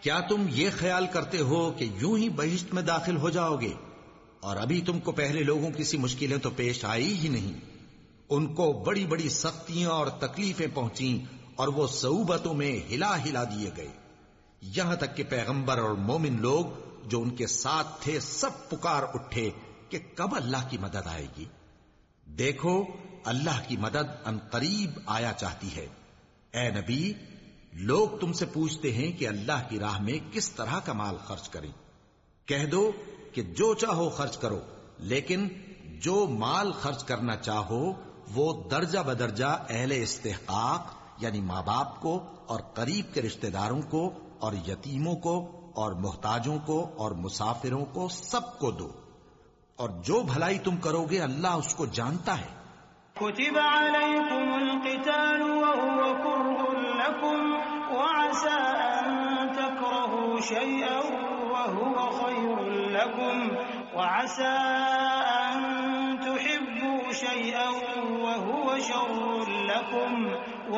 کیا تم یہ خیال کرتے ہو کہ یوں ہی بہشت میں داخل ہو جاؤ گے اور ابھی تم کو پہلے لوگوں کی سی مشکلیں تو پیش آئی ہی نہیں؟ ان کو بڑی بڑی سختیاں اور تکلیفیں پہنچیں اور وہ صعوبتوں میں ہلا ہلا دیے گئے، یہاں تک کہ پیغمبر اور مومن لوگ جو ان کے ساتھ تھے سب پکار اٹھے کہ کب اللہ کی مدد آئے گی۔ دیکھو اللہ کی مدد ان قریب آیا چاہتی ہے۔ اے نبی، لوگ تم سے پوچھتے ہیں کہ اللہ کی راہ میں کس طرح کا مال خرچ کریں۔ کہہ دو کہ جو چاہو خرچ کرو، لیکن جو مال خرچ کرنا چاہو وہ درجہ بدرجہ اہل استحقاق یعنی ماں باپ کو اور قریب کے رشتہ داروں کو اور یتیموں کو اور محتاجوں کو اور مسافروں کو سب کو دو، اور جو بھلائی تم کرو گے اللہ اس کو جانتا ہے۔ كتب عليكم القتال وهو كره لكم وعسى أن تكرهوا شيئا وهو خير لكم وعسى أن تحبوا شيئا وهو شر لكم